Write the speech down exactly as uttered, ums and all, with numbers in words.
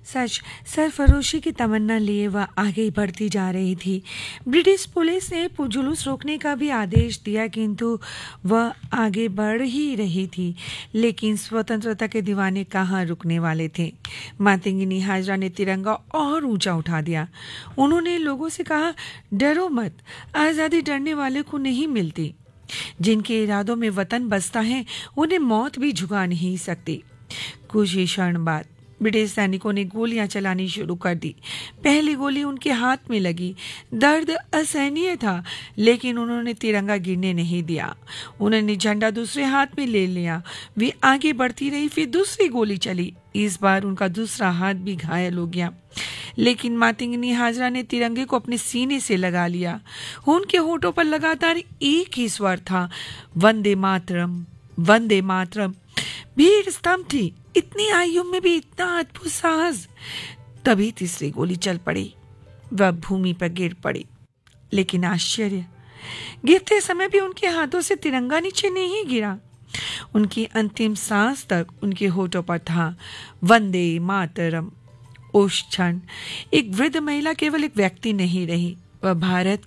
सच सरफरोशी की तमन्ना लिए वह आगे बढ़ती जा रही थी। ब्रिटिश पुलिस ने जुलूस रोकने का भी आदेश दिया, किंतु वह आगे बढ़ ही रही थी। लेकिन स्वतंत्रता के दीवाने कहाँ रुकने वाले थे। मातंगिनी हाजरा ने तिरंगा और ऊंचा उठा दिया। उन्होंने लोगों से कहा, डरो मत, आज़ादी डरने वाले को नहीं मिलती। जिनके इरादों में वतन बसता है उन्हें मौत भी झुका नहीं सकती। कुछ ही क्षण बाद ब्रिटिश सैनिकों ने गोलियां चलानी शुरू कर दी। पहली गोली उनके हाथ में लगी। दर्द असहनीय था, लेकिन उन्होंने तिरंगा गिरने नहीं दिया। उन्होंने झंडा दूसरे हाथ में ले लिया। वे आगे बढ़ती रही। फिर दूसरी गोली चली। इस बार उनका दूसरा हाथ भी घायल हो गया, लेकिन मातंगिनी हाजरा ने तिरंगे को अपने सीने से लगा लिया। उनके होठों पर लगातार एक ही स्वर था, वंदे मातरम, वंदे मातरम। भीड़ स्तंभ थी। इतनी आयु में भी इतना अद्भुत साहस। तभी तीसरी गोली चल पड़ी। वह भूमि पर गिर पड़ी, लेकिन आश्चर्य, गिरते समय भी उनके हाथों से तिरंगा नीचे नहीं गिरा। उनकी अंतिम सांस तक उनके होठों पर था, वंदे मातरम। उस क्षण एक वृद्ध महिला केवल एक व्यक्ति नहीं रही, वह भारत